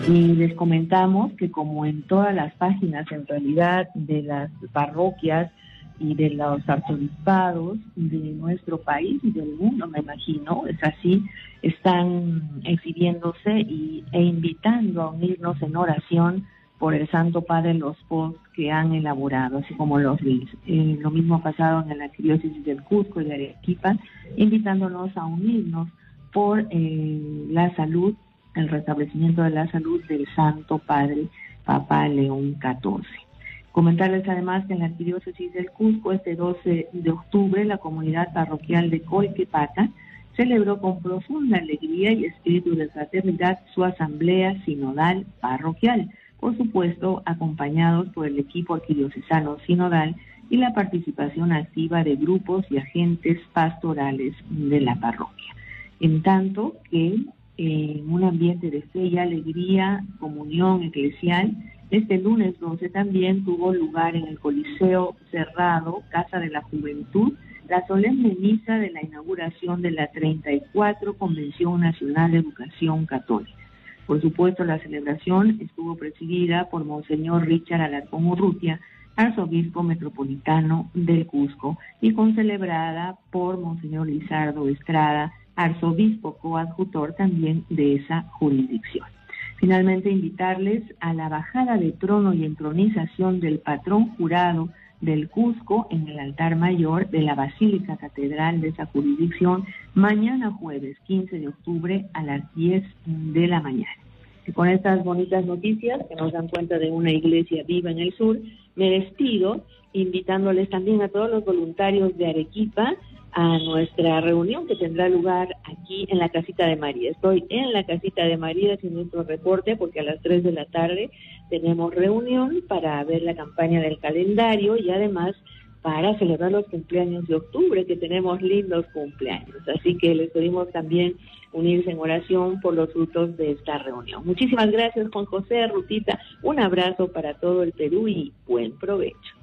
Y les comentamos que como en todas las páginas en realidad de las parroquias y de los arzobispados de nuestro país y del mundo, me imagino, es así, están exhibiéndose e invitando a unirnos en oración por el Santo Padre los posts que han elaborado, así como los links. Lo mismo ha pasado en la arquidiócesis del Cusco y de Arequipa, invitándonos a unirnos por la salud, el restablecimiento de la salud del Santo Padre Papa León XIV. Comentarles además que en la arquidiócesis del Cusco, este 12 de octubre, la comunidad parroquial de Colquepata celebró con profunda alegría y espíritu de fraternidad su asamblea sinodal parroquial, por supuesto acompañados por el equipo arquidiocesano sinodal y la participación activa de grupos y agentes pastorales de la parroquia. En tanto que en un ambiente de fe y alegría, comunión eclesial, este lunes 12 también tuvo lugar en el Coliseo Cerrado, Casa de la Juventud, la solemne misa de la inauguración de la 34 Convención Nacional de Educación Católica. Por supuesto, la celebración estuvo presidida por Monseñor Richard Alarcón Urrutia, arzobispo metropolitano del Cusco, y concelebrada por Monseñor Lizardo Estrada, arzobispo coadjutor también de esa jurisdicción. Finalmente, invitarles a la bajada de trono y entronización del patrón jurado del Cusco en el altar mayor de la Basílica Catedral de esa jurisdicción, mañana jueves 15 de octubre a las 10 de la mañana. Y con estas bonitas noticias que nos dan cuenta de una iglesia viva en el sur, me despido invitándoles también a todos los voluntarios de Arequipa a nuestra reunión que tendrá lugar aquí en la Casita de María. Estoy en la Casita de María haciendo nuestro reporte porque a las 3 de la tarde tenemos reunión para ver la campaña del calendario y además para celebrar los cumpleaños de octubre, que tenemos lindos cumpleaños. Así que les pedimos también unirse en oración por los frutos de esta reunión. Muchísimas gracias, Juan José, Rutita. Un abrazo para todo el Perú y buen provecho.